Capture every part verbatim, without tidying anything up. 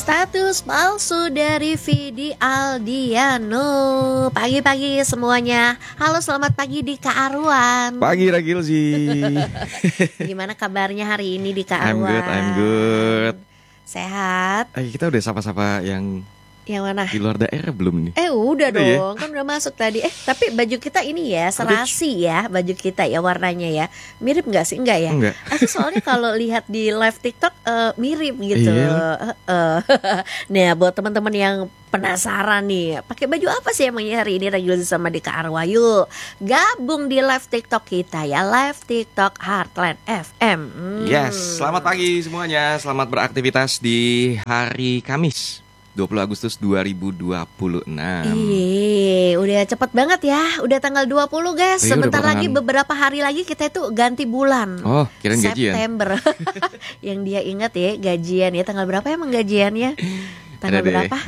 Status palsu dari Vidi Aldiano. Pagi-pagi semuanya. Halo, selamat pagi di Kak Arwan. Pagi Ragilzi. Gimana kabarnya hari ini di Kak I'm Arwan? good, I'm good. Sehat? Eh, kita udah sapa-sapa yang Yang mana? di luar daerah belum nih? Eh udah Udah dong, ya? kan udah masuk tadi. Eh tapi baju kita ini ya serasi ya, baju kita ya warnanya ya. Mirip nggak sih? Enggak ya? Enggak. Aku soalnya kalau lihat di live TikTok eh, mirip gitu. Iya. Eh, eh. Nah buat teman-teman yang penasaran nih, pakai baju apa sih emangnya hari ini Ragilzi sama Dika Arwa? Yuk gabung di live TikTok kita ya, live TikTok Heartland F M. Hmm. Yes, selamat pagi semuanya. Selamat beraktivitas di hari Kamis dua puluh Agustus dua ribu dua puluh enam. Iya, udah cepet banget ya. Udah tanggal dua puluh guys. Iya, Sebentar udah lagi, pertengahan. beberapa hari lagi kita itu ganti bulan. Oh, kirain gajian. September. Yang dia ingat ya, gajian ya. Tanggal berapa emang gajiannya? Tanggal Ada deh. berapa?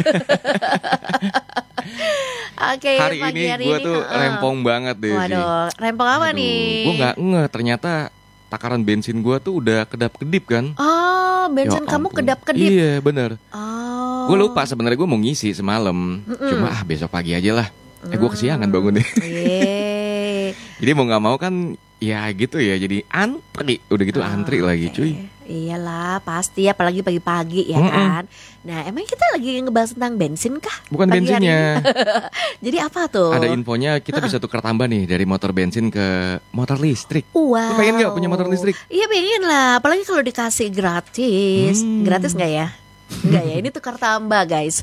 Oke, Hari pagi ini hari gue ini, tuh heeh. rempong banget deh. Waduh, rempong apa Aduh, nih? gue gak nge, ternyata takaran bensin gue tuh udah kedap-kedip kan. Oh, bensin Ya kamu ampun. kedap-kedip. Iya bener. Oh. Gue lupa sebenarnya gue mau ngisi semalam. Mm-mm. Cuma ah besok pagi aja lah. Eh gue kesiangan bangun deh. Iya. Jadi mau nggak mau kan ya gitu ya. Jadi antri, udah gitu antri Oh, lagi oke. cuy. Iyalah pasti, apalagi pagi-pagi ya Mm-mm. kan. Nah emang kita lagi ngebahas tentang bensin kah? Bukan Pagi hari bensinnya. ini? Jadi apa tuh? Ada infonya kita bisa tukar tambah nih dari motor bensin ke motor listrik. Wow. Lu pengen nggak punya motor listrik? Iya pengen lah, apalagi kalau dikasih gratis. Hmm. Gratis nggak ya? Enggak ya, ini tukar tambah guys.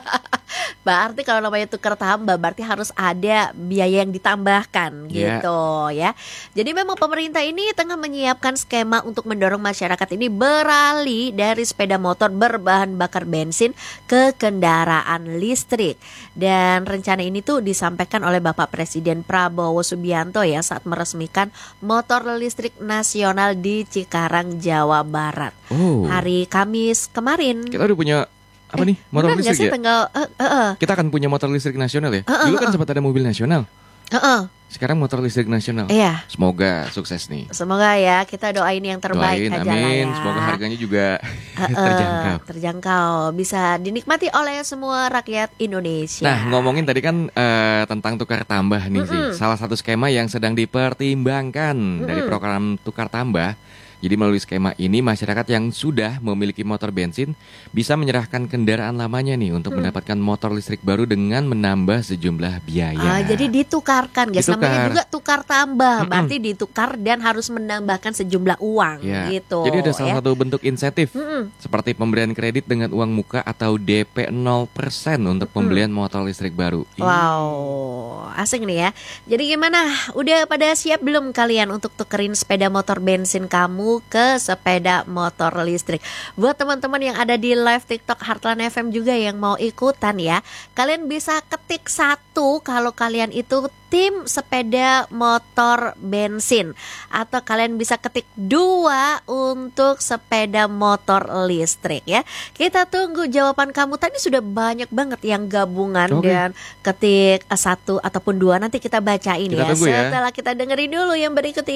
Berarti kalau namanya tukar tambah berarti harus ada biaya yang ditambahkan Yeah. gitu ya. Jadi memang pemerintah ini tengah menyiapkan skema untuk mendorong masyarakat ini beralih dari sepeda motor berbahan bakar bensin ke kendaraan listrik. Dan rencana ini tuh disampaikan oleh Bapak Presiden Prabowo Subianto ya saat meresmikan motor listrik nasional di Cikarang, Jawa Barat. Oh. Hari Kamis kemarin. Kita udah punya apa nih? Motor Benar nggak listrik sih ya? tanggal eh, eh, eh. Kita akan punya motor listrik nasional ya. Eh, eh, Dulu kan eh. sempat ada mobil nasional. Eh, eh. Sekarang motor listrik nasional. Iya. Semoga sukses nih. Semoga ya kita doain yang terbaik Doain, aja lah amin. ya. Semoga harganya juga Eh, eh, terjangkau. terjangkau, bisa dinikmati oleh semua rakyat Indonesia. Nah, ngomongin tadi kan eh, tentang tukar tambah nih sih. Mm-mm. Salah satu skema yang sedang dipertimbangkan dari Mm-mm. program tukar tambah. Jadi melalui skema ini masyarakat yang sudah memiliki motor bensin bisa menyerahkan kendaraan lamanya nih untuk Hmm. mendapatkan motor listrik baru dengan menambah sejumlah biaya. Ah, jadi ditukarkan guys, namanya Ditukar. juga tukar tambah. Mm-mm. Berarti ditukar dan harus menambahkan sejumlah uang Ya. gitu. Jadi ada salah ya. satu bentuk insentif Mm-mm. seperti pemberian kredit dengan uang muka atau D P nol persen untuk pembelian motor listrik baru. Ih, Wow, asing nih ya. Jadi gimana? Udah pada siap belum kalian untuk tukerin sepeda motor bensin kamu ke sepeda motor listrik? Buat teman-teman yang ada di live TikTok Heartland F M juga yang mau ikutan ya, kalian bisa ketik satu kalau kalian itu tim sepeda motor bensin, atau kalian bisa ketik dua untuk sepeda motor listrik ya. Kita tunggu jawaban kamu. Tadi sudah banyak banget yang gabungan Oke. dan ketik eh, satu ataupun dua. Nanti kita bacain Kita ya. tunggu ya. Setelah kita dengerin dulu yang berikut ini.